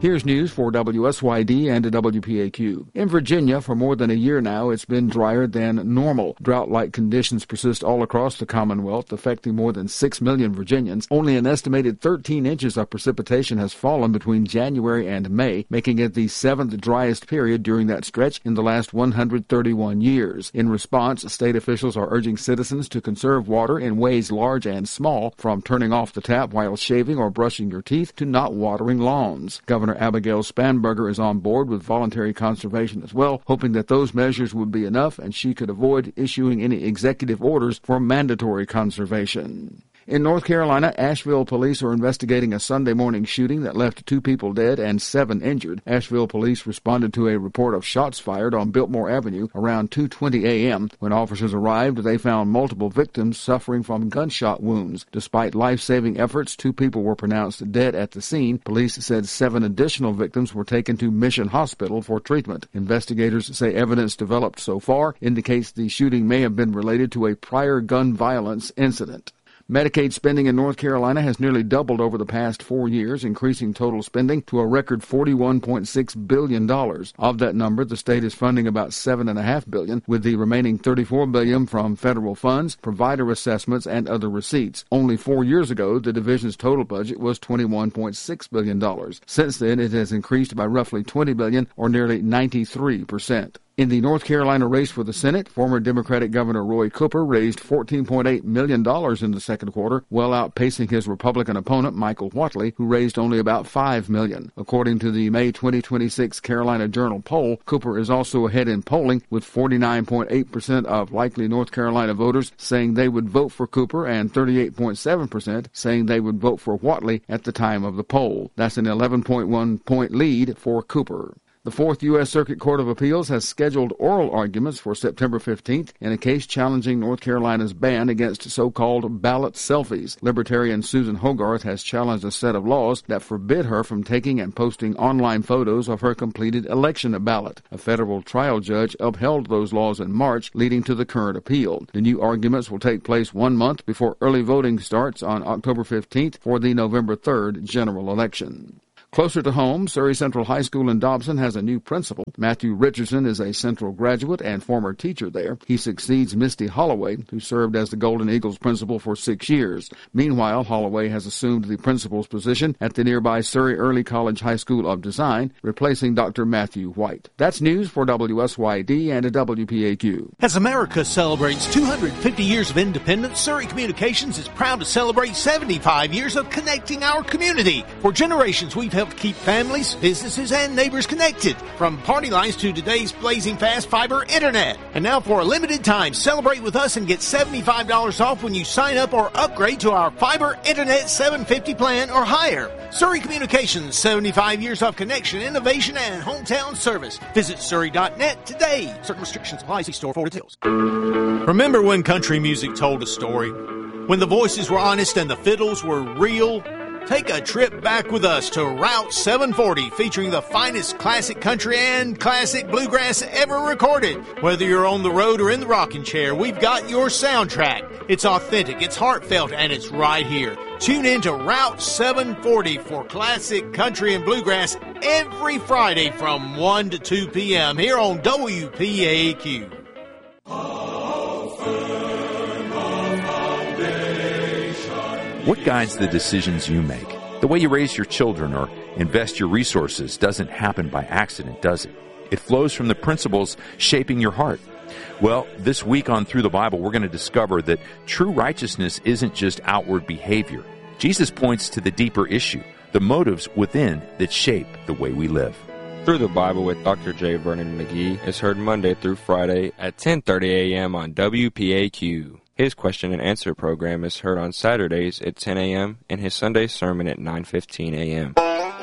Here's news for WSYD and WPAQ. In Virginia, for more than a year now, it's been drier than normal. Drought-like conditions persist all across the Commonwealth, affecting more than 6 million Virginians. Only an estimated 13 inches of precipitation has fallen between January and May, making it the seventh driest period during that stretch in the last 131 years. In response, state officials are urging citizens to conserve water in ways large and small, from turning off the tap while shaving or brushing your teeth to not watering lawns. Governor Abigail Spanberger is on board with voluntary conservation as well, hoping that those measures would be enough and she could avoid issuing any executive orders for mandatory conservation. In North Carolina, Asheville police are investigating a Sunday morning shooting that left 2 people dead and 7 injured. Asheville police responded to a report of shots fired on Biltmore Avenue around 2:20 a.m. When officers arrived, they found multiple victims suffering from gunshot wounds. Despite life-saving efforts, 2 people were pronounced dead at the scene. Police said 7 additional victims were taken to Mission Hospital for treatment. Investigators say evidence developed so far indicates the shooting may have been related to a prior gun violence incident. Medicaid spending in North Carolina has nearly doubled over the past 4 years, increasing total spending to a record $41.6 billion. Of that number, the state is funding about $7.5 billion, with the remaining $34 billion from federal funds, provider assessments, and other receipts. Only 4 years ago, the division's total budget was $21.6 billion. Since then, it has increased by roughly $20 billion, or nearly 93%. In the North Carolina race for the Senate, former Democratic Governor Roy Cooper raised $14.8 million in the second quarter, well outpacing his Republican opponent Michael Whatley, who raised only about $5 million. According to the May 2026 Carolina Journal poll, Cooper is also ahead in polling, with 49.8% of likely North Carolina voters saying they would vote for Cooper and 38.7% saying they would vote for Whatley at the time of the poll. That's an 11.1-point lead for Cooper. The Fourth U.S. Circuit Court of Appeals has scheduled oral arguments for September 15th in a case challenging North Carolina's ban against so-called ballot selfies. Libertarian Susan Hogarth has challenged a set of laws that forbid her from taking and posting online photos of her completed election ballot. A federal trial judge upheld those laws in March, leading to the current appeal. The new arguments will take place 1 month before early voting starts on October 15th for the November 3rd general election. Closer to home, Surrey Central High School in Dobson has a new principal. Matthew Richardson is a Central graduate and former teacher there. He succeeds Misty Holloway, who served as the Golden Eagles principal for 6 years. Meanwhile, Holloway has assumed the principal's position at the nearby Surrey Early College High School of Design, replacing Dr. Matthew White. That's news for WSYD and WPAQ. As America celebrates 250 years of independence, Surrey Communications is proud to celebrate 75 years of connecting our community. For generations, we've helped keep families, businesses, and neighbors connected, from party lines to today's blazing fast fiber internet. And now for a limited time, celebrate with us and get $75 off when you sign up or upgrade to our fiber internet 750 plan or higher. Surrey Communications, 75 years of connection, innovation, and hometown service. Visit surrey.net today. Certain restrictions apply. See store for details. Remember when country music told a story? When the voices were honest and the fiddles were real? Take a trip back with us to Route 740, featuring the finest classic country and classic bluegrass ever recorded. Whether you're on the road or in the rocking chair, we've got your soundtrack. It's authentic, it's heartfelt, and it's right here. Tune in to Route 740 for classic country and bluegrass every Friday from 1 to 2 p.m. here on WPAQ. What guides the decisions you make? The way you raise your children or invest your resources doesn't happen by accident, does it? It flows from the principles shaping your heart. Well, this week on Through the Bible, we're going to discover that true righteousness isn't just outward behavior. Jesus points to the deeper issue, the motives within that shape the way we live. Through the Bible with Dr. J. Vernon McGee is heard Monday through Friday at 10:30 a.m. on WPAQ. His question and answer program is heard on Saturdays at 10 a.m. and his Sunday sermon at 9:15 a.m.